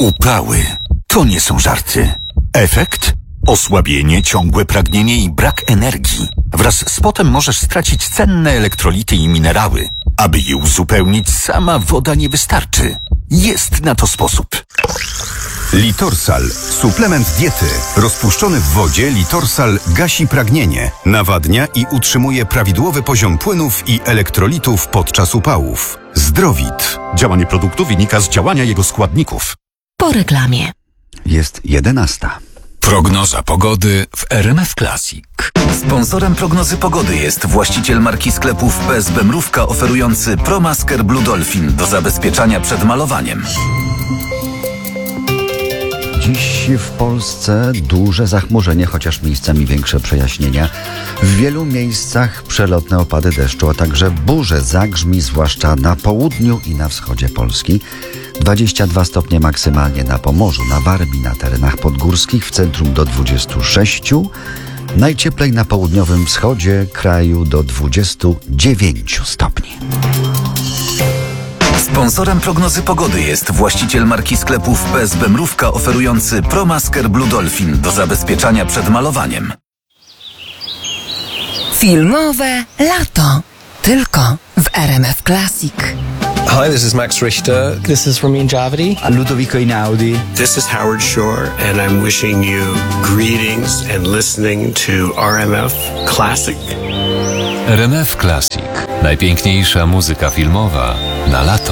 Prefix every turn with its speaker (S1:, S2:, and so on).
S1: Upały. To nie są żarty. Efekt? Osłabienie, ciągłe pragnienie i brak energii. Wraz z potem możesz stracić cenne elektrolity i minerały. Aby je uzupełnić, sama woda nie wystarczy. Jest na to sposób.
S2: Litorsal. Suplement diety. Rozpuszczony w wodzie Litorsal gasi pragnienie, nawadnia i utrzymuje prawidłowy poziom płynów i elektrolitów podczas upałów. Zdrowit.
S1: Działanie produktu wynika z działania jego składników.
S3: Po reklamie.
S2: Jest 11.
S4: Prognoza pogody w RMF Classic. Sponsorem prognozy pogody jest właściciel marki sklepów PSB Mrówka oferujący ProMasker Blue Dolphin do zabezpieczania przed malowaniem.
S5: Dziś w Polsce duże zachmurzenie, chociaż miejscami większe przejaśnienia. W wielu miejscach przelotne opady deszczu, a także burze, zagrzmi, zwłaszcza na południu i na wschodzie Polski. 22 stopnie maksymalnie na Pomorzu, na Warmii, na terenach podgórskich, w centrum do 26. Najcieplej na południowym wschodzie kraju do 29 stopni.
S4: Sponsorem prognozy pogody jest właściciel marki sklepów PSB Mrówka oferujący ProMasker Blue Dolphin do zabezpieczania przed malowaniem.
S3: Filmowe lato. Tylko w RMF Classic.
S6: Hi, this is Max Richter.
S7: This is Ramin Javadi.
S8: Ludovico Einaudi.
S9: This is Howard Shore, and I'm wishing you greetings and listening to RMF Classic.
S10: RMF Classic. Najpiękniejsza muzyka filmowa na lato.